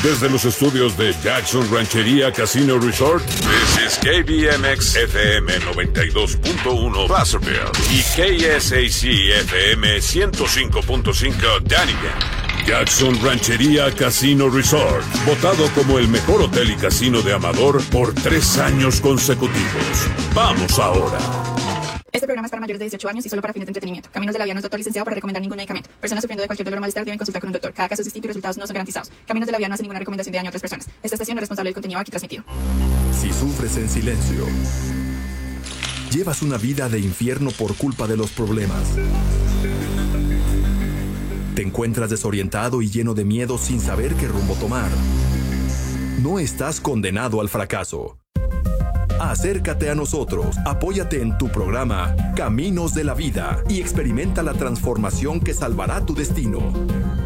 Desde los estudios de Jackson Ranchería Casino Resort, this is KBMX FM 92.1 Placerville y KSAC FM 105.5 Dunnigan. Jackson Ranchería Casino Resort, votado como el mejor hotel y casino de Amador por 3 años consecutivos. ¡Vamos ahora! Este programa es para mayores de 18 años y solo para fines de entretenimiento. Caminos de la Vida no es doctor licenciado para recomendar ningún medicamento. Personas sufriendo de cualquier dolor o malestar deben consultar con un doctor. Cada caso es distinto y resultados no son garantizados. Caminos de la Vida no hace ninguna recomendación de daño a otras personas. Esta estación no es responsable del contenido aquí transmitido. Si sufres en silencio, llevas una vida de infierno por culpa de los problemas. Te encuentras desorientado y lleno de miedo sin saber qué rumbo tomar. No estás condenado al fracaso. Acércate a nosotros, apóyate en tu programa Caminos de la Vida y experimenta la transformación que salvará tu destino.